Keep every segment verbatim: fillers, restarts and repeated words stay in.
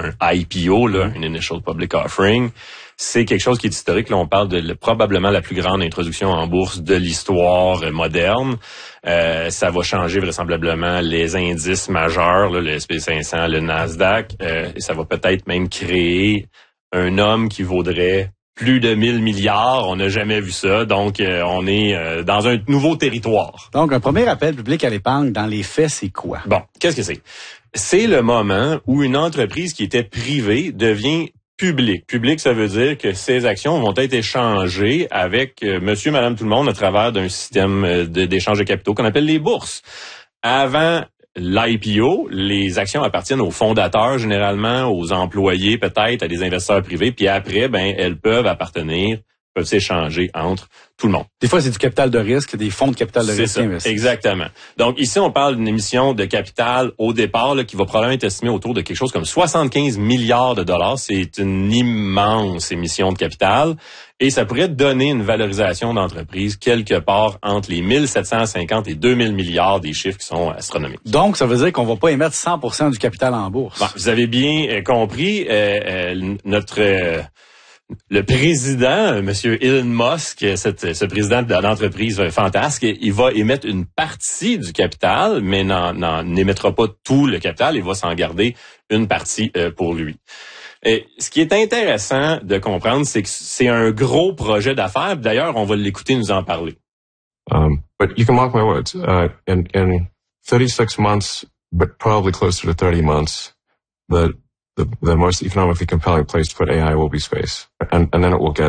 un I P O, là, un Initial Public Offering. C'est quelque chose qui est historique. Là, on parle de probablement la plus grande introduction en bourse de l'histoire euh, moderne. Euh, ça va changer vraisemblablement les indices majeurs, là, le S and P cinq cents, le Nasdaq. Euh, et ça va peut-être même créer un homme qui vaudrait plus de mille milliards. On n'a jamais vu ça. Donc, euh, on est euh, dans un nouveau territoire. Donc, un premier appel public à l'épargne, dans les faits, c'est quoi? Bon, qu'est-ce que c'est? C'est le moment où une entreprise qui était privée devient public. Public, ça veut dire que ces actions vont être échangées avec euh, monsieur, madame, tout le monde à travers d'un système euh, de, d'échange de capitaux qu'on appelle les bourses. Avant l'I P O, les actions appartiennent aux fondateurs généralement, aux employés peut-être, à des investisseurs privés, puis après, ben elles peuvent appartenir, peuvent s'échanger entre tout le monde. Des fois, c'est du capital de risque, des fonds de capital de c'est risque ça, investissent. Exactement. Donc ici, on parle d'une émission de capital au départ là, qui va probablement être estimée autour de quelque chose comme soixante-quinze milliards de dollars. C'est une immense émission de capital et ça pourrait donner une valorisation d'entreprise quelque part entre les mille sept cent cinquante et deux mille milliards, des chiffres qui sont astronomiques. Donc, ça veut dire qu'on va pas émettre cent pour cent du capital en bourse. Bon, vous avez bien euh, compris, euh, euh, notre... Euh, Le président, Monsieur Elon Musk, cette, ce président de l'entreprise fantasque, il va émettre une partie du capital, mais n'en, n'en n'émettra pas tout le capital. Il va s'en garder une partie euh, pour lui. Et ce qui est intéressant de comprendre, c'est que c'est un gros projet d'affaires. D'ailleurs, on va l'écouter nous en parler. Um, but you can mark my words. Uh, in, in thirty-six months, but probably closer to thirty months, the The, the most economically compelling place to put A I will be space, and and then it will get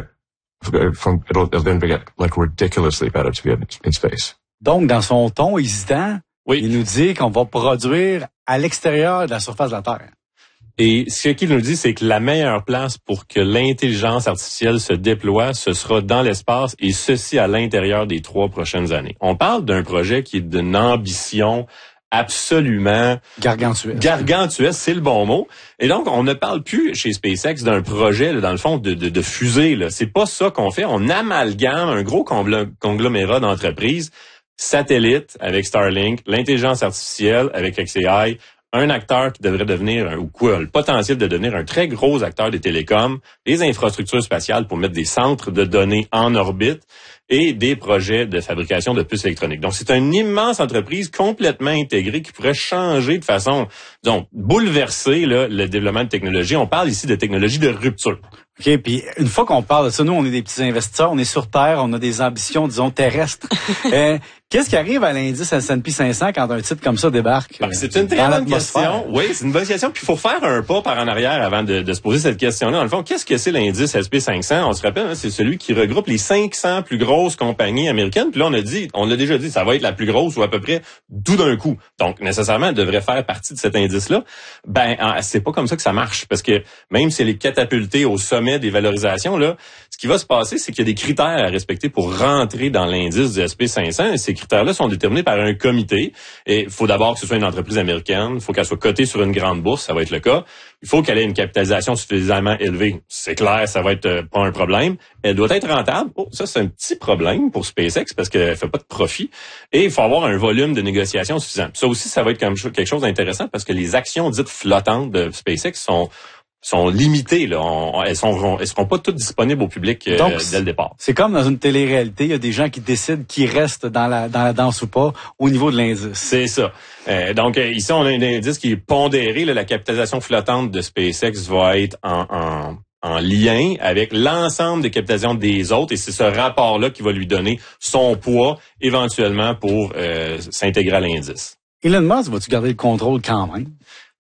from it'll, it'll then get like ridiculously better to be in space. Donc, dans son ton hésitant, oui. il nous dit qu'on va produire à l'extérieur de la surface de la Terre. Et ce qu'il nous dit, c'est que la meilleure place pour que l'intelligence artificielle se déploie, ce sera dans l'espace, et ceci à l'intérieur des trois prochaines années. On parle d'un projet qui est d'une ambition absolument gargantuesque. Gargantuesque, c'est le bon mot. Et donc, on ne parle plus chez SpaceX d'un projet, là, dans le fond, de, de, de fusée. Là. C'est pas ça qu'on fait. On amalgame un gros conglomérat d'entreprises, satellites avec Starlink, l'intelligence artificielle avec X A I, un acteur qui devrait devenir, ou quoi, le potentiel de devenir un très gros acteur des télécoms, les infrastructures spatiales pour mettre des centres de données en orbite, et des projets de fabrication de puces électroniques. Donc, c'est une immense entreprise complètement intégrée qui pourrait changer de façon, disons, bouleverser là, le développement de technologie. On parle ici de technologie de rupture. OK, puis une fois qu'on parle de ça, nous, on est des petits investisseurs, on est sur Terre, on a des ambitions, disons, terrestres. euh, Qu'est-ce qui arrive à l'indice S and P cinq cents quand un titre comme ça débarque? Ben, c'est une très bonne question. Oui, c'est une bonne question. Puis il faut faire un pas par en arrière avant de, de se poser cette question-là. Dans le fond, qu'est-ce que c'est l'indice S and P cinq cents? On se rappelle, hein, c'est celui qui regroupe les cinq cents plus grosses compagnies américaines. Puis là, on a dit, on l'a déjà dit, ça va être la plus grosse ou à peu près tout d'un coup. Donc, nécessairement, elle devrait faire partie de cet indice-là. Ben, c'est pas comme ça que ça marche. Parce que même si elle est catapultée au sommet des valorisations, là, ce qui va se passer, c'est qu'il y a des critères à respecter pour rentrer dans l'indice du S and P cinq cents. Et ces critères-là sont déterminés par un comité. Et il faut d'abord que ce soit une entreprise américaine. Il faut qu'elle soit cotée sur une grande bourse. Ça va être le cas. Il faut qu'elle ait une capitalisation suffisamment élevée. C'est clair, ça va être euh, pas un problème. Elle doit être rentable. Oh, ça, c'est un petit problème pour SpaceX parce qu'elle fait pas de profit. Et il faut avoir un volume de négociation suffisant. Ça aussi, ça va être comme quelque chose d'intéressant parce que les actions dites flottantes de SpaceX sont sont limitées. Là. On, elles sont, elles seront pas toutes disponibles au public euh, Donc, dès le départ. C'est comme dans une télé-réalité, il y a des gens qui décident qui restent dans la dans la danse ou pas au niveau de l'indice. C'est ça. Euh, donc euh, ici, on a un indice qui est pondéré. Là, la capitalisation flottante de SpaceX va être en, en en lien avec l'ensemble des capitalisations des autres, et c'est ce rapport-là qui va lui donner son poids éventuellement pour euh, s'intégrer à l'indice. Elon Musk, vas-tu garder le contrôle quand même?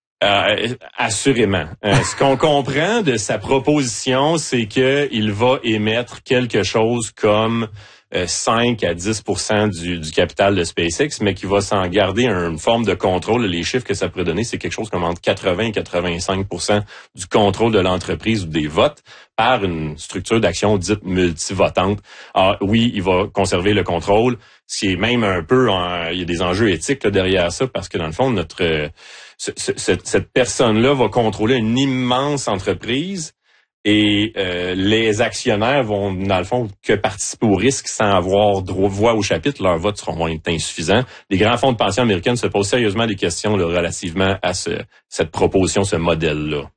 Euh, assurément. Euh, ce qu'on comprend de sa proposition, c'est que il va émettre quelque chose comme euh, cinq à dix pour cent du, du capital de SpaceX, mais qui va s'en garder une forme de contrôle. Les chiffres que ça pourrait donner, c'est quelque chose comme entre quatre-vingts et quatre-vingt-cinq pour cent du contrôle de l'entreprise ou des votes par une structure d'action dite multivotante. Alors oui, il va conserver le contrôle, ce qui est même un peu, en, il y a des enjeux éthiques là, derrière ça, parce que dans le fond, notre euh, ce, ce, cette personne-là va contrôler une immense entreprise. Et euh, les actionnaires vont, dans le fond, que participer au risque sans avoir droit voix au chapitre. Leurs votes seront moins insuffisants. Les grands fonds de pension américaines se posent sérieusement des questions là, relativement à ce, cette proposition, ce modèle-là.